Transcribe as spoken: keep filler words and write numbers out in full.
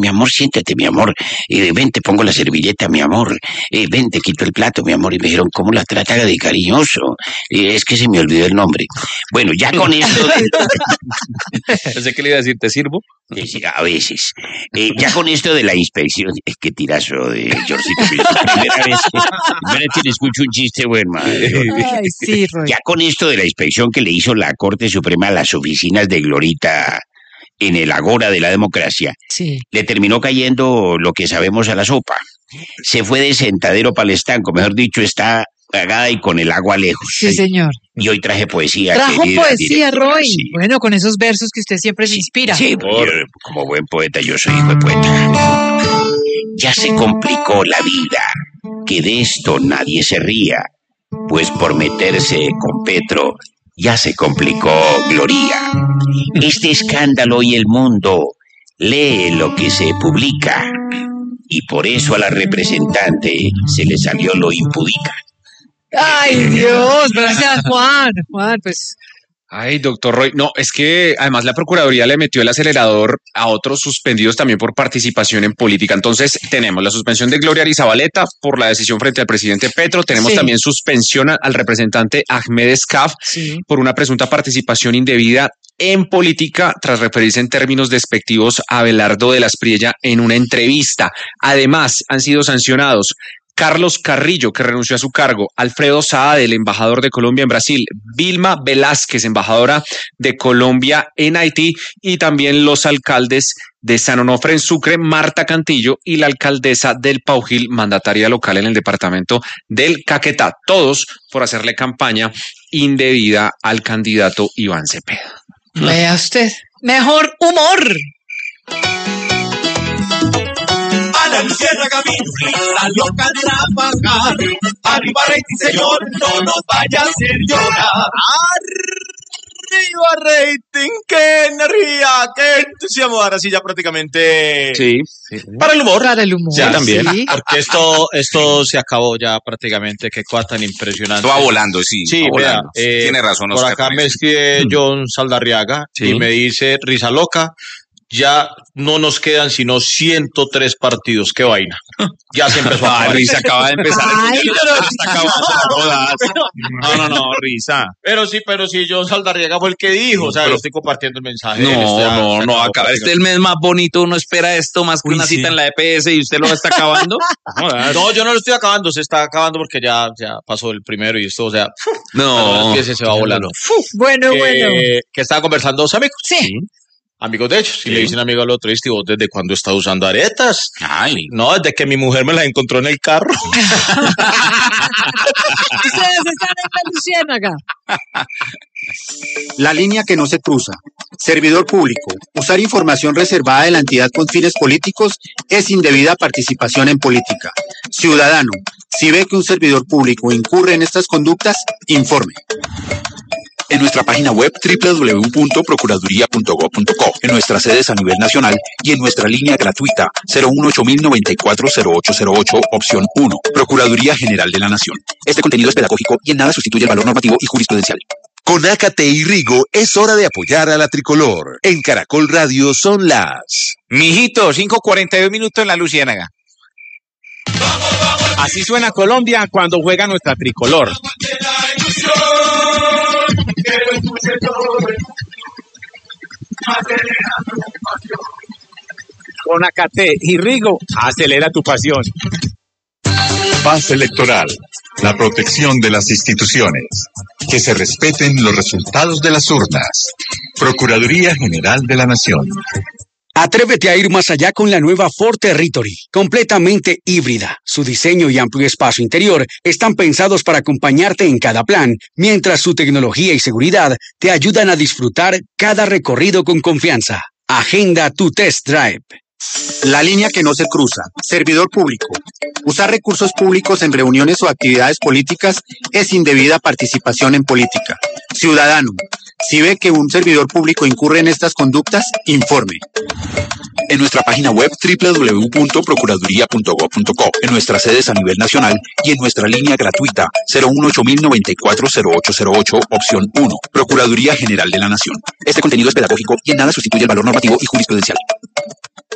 mi amor, siéntate, mi amor. Eh, ven, te pongo la servilleta, mi amor. Eh, ven, te quito el plato, mi amor. Y me dijeron, ¿cómo la trata de cariñoso? Eh, es que se me olvidó el nombre. Bueno, ya con esto de... Pensé que le iba a decir, ¿te sirvo? Sí, a veces. Eh, ya con esto de la inspección, es que tirazo de Georgito, pero es la primera vez que, primera vez que le escucho un chiste, bueno, madre. Ay, sí, Roy. Ya con esto de la inspección que le hizo la Corte Suprema a las oficinas de Glorita en el Agora de la Democracia, Sí. le terminó cayendo lo que sabemos a la sopa. Se fue de sentadero para el estanco, mejor dicho, está cagada y con el agua lejos. Sí, señor. Y hoy traje poesía. Trajo querida poesía, directora, Roy. sí. Bueno, con esos versos que usted siempre se inspira. Sí, yo, como buen poeta, yo soy hijo de poeta. Ya se complicó la vida, que de esto nadie se ría, pues por meterse con Petro ya se complicó Gloria. Este escándalo y el mundo lee lo que se publica, y por eso a la representante se le salió lo impudica. Ay, Dios, gracias, Juan. Juan, pues, Ay, doctor Roy, no, es que además la Procuraduría le metió el acelerador a otros suspendidos también por participación en política. Entonces tenemos la suspensión de Gloria Arizabaleta por la decisión frente al presidente Petro, tenemos Sí. también suspensión a- al representante Ahmed Escaf sí. por una presunta participación indebida en política tras referirse en términos despectivos a Abelardo de la Espriella en una entrevista. Además, han sido sancionados Carlos Carrillo, que renunció a su cargo, Alfredo Saade, el embajador de Colombia en Brasil, Vilma Velázquez, embajadora de Colombia en Haití, y también los alcaldes de San Onofre en Sucre, Marta Cantillo, y la alcaldesa del Paujil, mandataria local en el departamento del Caquetá, todos por hacerle campaña indebida al candidato Iván Cepeda. Vea usted. Mejor humor. A la luciérnaga vino risa loca de trabajar. Arriba rating, señor, no nos vaya a hacer llorar. Arriba rating, qué energía, qué entusiasmo. Ahora sí ya prácticamente Sí, para el humor. Para el humor. Ya, también. Sí. Porque esto, esto se acabó ya prácticamente. Qué cosa tan impresionante. Todo va volando, sí. Sí, va vea, volando. eh, Tiene razón, por Oscar. acá con me eso. escribe John Saldarriaga Sí. y me dice, risa loca, ya no nos quedan sino ciento tres partidos. Qué vaina. Ya se empezó a Ay, acabar. Risa acaba de empezar. Ay, pero- Está acabando, no jodas. No, no, no, Risa. Pero sí, pero sí, John Saldarriaga fue el que dijo. O sea, Pero- yo estoy compartiendo el mensaje. No, Esto ya no, se no, acabó acaba. Este es prácticamente. el mes más bonito, uno espera esto más que Uy, una sí. cita en la E P S y usted lo está acabando. No, yo no lo estoy acabando, se está acabando porque ya, ya pasó el primero y esto, o sea, No. que se va volando. Bueno, que, bueno. que estaba conversando dos amigos. Sí. Amigos de ellos. Y Sí. le dicen amigo al otro, ¿y vos desde cuándo está usando aretas? Ay, No, desde que mi mujer me las encontró en el carro. Ustedes están en la luciérnaga. La línea que no se cruza. Servidor público. Usar información reservada de la entidad con fines políticos es indebida participación en política. Ciudadano. Si ve que un servidor público incurre en estas conductas, informe. En nuestra página web doble u doble u doble u punto procuraduría punto gob punto co, en nuestras sedes a nivel nacional y en nuestra línea gratuita cero uno ocho mil noventa y cuatro cero ocho cero ocho, opción uno, Procuraduría General de la Nación. Este contenido es pedagógico y en nada sustituye el valor normativo y jurisprudencial. Con Ácate y Rigo es hora de apoyar a la tricolor. En Caracol Radio son las... mijito, cinco cuarenta y dos minutos en la Luciérnaga. Así suena Colombia cuando juega nuestra tricolor. Con Acate y Rigo, acelera tu pasión. Paz electoral, la protección de las instituciones, que se respeten los resultados de las urnas. Procuraduría General de la Nación. Atrévete a ir más allá con la nueva Ford Territory, completamente híbrida. Su diseño y amplio espacio interior están pensados para acompañarte en cada plan, mientras su tecnología y seguridad te ayudan a disfrutar cada recorrido con confianza. Agenda tu test drive. La línea que no se cruza. Servidor público. Usar recursos públicos en reuniones o actividades políticas es indebida participación en política. Ciudadano. Si ve que un servidor público incurre en estas conductas, informe. En nuestra página web doble u doble u doble u punto procuraduría punto gob punto co, en nuestras sedes a nivel nacional y en nuestra línea gratuita cero uno ocho mil noventa y cuatro cero ocho cero ocho, opción uno, Procuraduría General de la Nación. Este contenido es pedagógico y en nada sustituye el valor normativo y jurisprudencial.